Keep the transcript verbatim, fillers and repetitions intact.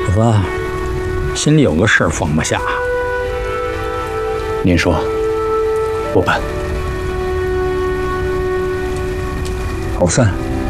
老子心里有个事儿放不下。 您说，我办。 老三。